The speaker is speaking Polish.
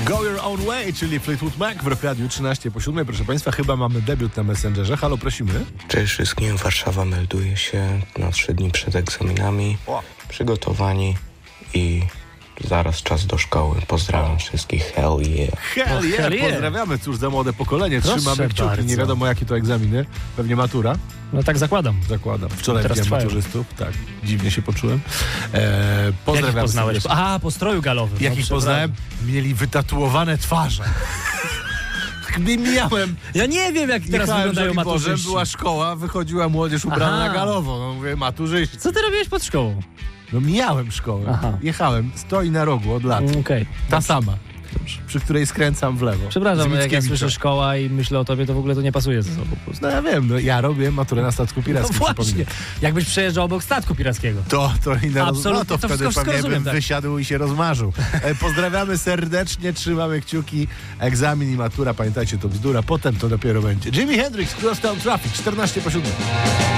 Go Your Own Way, czyli Fleetwood Mac w Rock Radiu 13:07. Proszę Państwa, chyba mamy debiut na Messengerze. Halo, prosimy. Cześć wszystkim, Warszawa melduje się na 3 dni przed egzaminami. Przygotowani i zaraz czas do szkoły. Pozdrawiam wszystkich, hell yeah. Hell yeah, hell yeah. pozdrawiamy, cóż za młode pokolenie. Proszę Trzymamy kciuki, bardzo. nie wiadomo jakie to egzaminy. Pewnie matura, No tak zakładam. zakładam. Wczoraj Teraz widziałem trwają. maturzystów, tak, dziwnie się poczułem. Pozdrawiam Jakich poznałeś? serdecznie. Aha, po stroju galowym. Jakich poznałem? Mieli wytatuowane twarze. Miałem. Ja nie wiem, jak teraz Jechałem wyglądają Żoliborzem, maturzyści. była szkoła, wychodziła młodzież ubrana Aha. na galowo. No mówię, maturzyści. Co ty robiłeś pod szkołą? No mijałem szkołę. Aha. Jechałem, stoi na rogu od lat. Okej. Ta sama, przy której skręcam w lewo. Przepraszam, Z jak ja Mickiewicza. słyszę szkoła i myślę o tobie, to w ogóle to nie pasuje ze sobą po prostu. No ja wiem, no, ja robię maturę na statku No pirackim. właśnie, przypominam. jakbyś przejeżdżał obok statku pirackiego. To inne Absolutnie, no to to wtedy wszystko pewnie rozumiem, bym tak. wysiadł i się rozmarzył. Pozdrawiamy serdecznie, trzymamy kciuki. Egzamin i matura, pamiętajcie, to bzdura. Potem to dopiero będzie. Jimi Hendrix, Crosstown Traffic, 14:07.